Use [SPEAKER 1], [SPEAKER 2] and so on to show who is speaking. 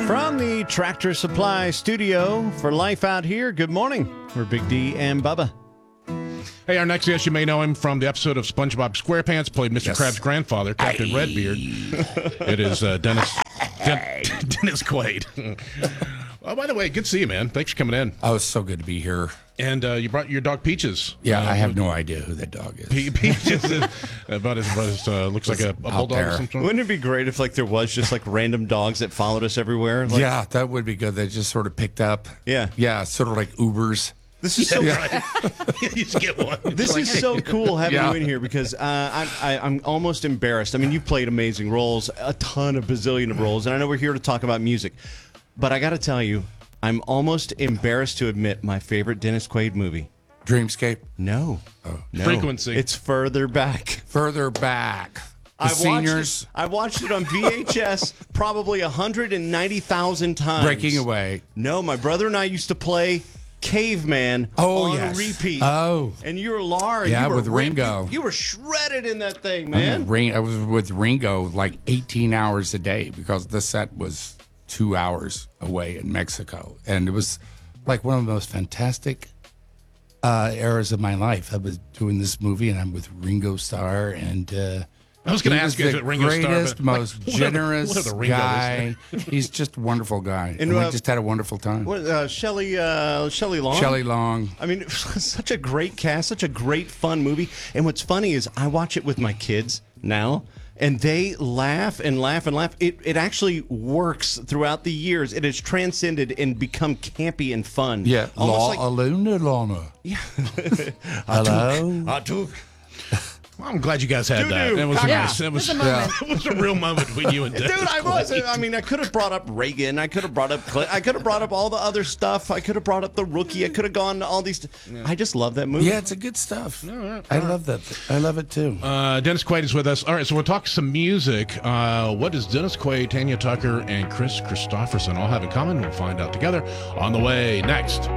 [SPEAKER 1] From the Tractor Supply Studio for Life Out Here, good morning. We're Big D and Bubba.
[SPEAKER 2] Hey, our next guest, you may know him from the episode of SpongeBob SquarePants, played Mr. Krabs' grandfather, Captain Redbeard. It is Dennis Quaid. Oh, by the way, good to see you, man. Thanks for coming in.
[SPEAKER 3] Oh, it's so good to be here.
[SPEAKER 2] And you brought your dog Peaches.
[SPEAKER 3] Yeah, I have no idea who that dog is.
[SPEAKER 2] Peaches is looks like a bulldog or something.
[SPEAKER 1] Wouldn't it be great if there was just random dogs that followed us everywhere?
[SPEAKER 3] Yeah, that would be good. They just sort of picked up.
[SPEAKER 1] Yeah.
[SPEAKER 3] Yeah, sort of like Ubers.
[SPEAKER 1] This is so
[SPEAKER 2] Right. You just get one.
[SPEAKER 1] This is so cool having you in here because I'm almost embarrassed. I mean, you've played amazing roles, a ton of bazillion of roles, and I know we're here to talk about music. But I got to tell you, I'm almost embarrassed to admit my favorite Dennis Quaid movie.
[SPEAKER 3] Dreamscape?
[SPEAKER 1] No.
[SPEAKER 3] Oh.
[SPEAKER 1] No.
[SPEAKER 2] Frequency.
[SPEAKER 1] It's Further Back.
[SPEAKER 3] Further Back. The Seniors.
[SPEAKER 1] I watched it on VHS probably 190,000 times.
[SPEAKER 3] Breaking Away.
[SPEAKER 1] No, my brother and I used to play Caveman on repeat.
[SPEAKER 3] Oh.
[SPEAKER 1] And you were Laura.
[SPEAKER 3] Yeah,
[SPEAKER 1] you were
[SPEAKER 3] with Ringo.
[SPEAKER 1] You were shredded in that thing, man.
[SPEAKER 3] I was with Ringo like 18 hours a day because the set was 2 hours away in Mexico. And it was like one of the most fantastic eras of my life. I was doing this movie and I'm with Ringo Starr and
[SPEAKER 2] I was going to ask you if it Ringo Starr.
[SPEAKER 3] Greatest, most generous guy. He's just a wonderful guy. And we just had a wonderful time.
[SPEAKER 1] Shelley Long?
[SPEAKER 3] Shelley Long.
[SPEAKER 1] I mean, such a great cast, such a great fun movie. And what's funny is I watch it with my kids now, and they laugh and laugh and laugh. It actually works throughout the years. It has transcended and become campy and fun.
[SPEAKER 3] Yeah.
[SPEAKER 1] Almost
[SPEAKER 3] Lana.
[SPEAKER 1] Yeah.
[SPEAKER 3] Hello?
[SPEAKER 2] Well, I'm glad you guys had that.
[SPEAKER 1] Doo-doo.
[SPEAKER 2] It was
[SPEAKER 1] Yeah.
[SPEAKER 2] it was a real moment between you and Dennis.
[SPEAKER 1] Dude, I was. I mean, I could have brought up Reagan. I could have brought up all the other stuff. I could have brought up The Rookie. I could have gone to all these. I just love that movie.
[SPEAKER 3] Yeah, it's a good stuff. I love that. I love it too.
[SPEAKER 2] Dennis Quaid is with us. All right, so we'll talk some music. What does Dennis Quaid, Tanya Tucker, and Chris Christopherson all have in common? We'll find out together on the way next.